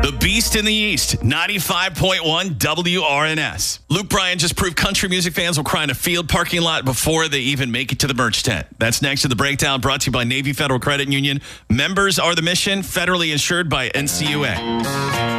The Beast in the East, 95.1 WRNS. Luke Bryan just proved country music fans will cry in a field parking lot before they even make it to the merch tent. That's next to The Breakdown, brought to you by Navy Federal Credit Union. Members are the mission, federally insured by NCUA.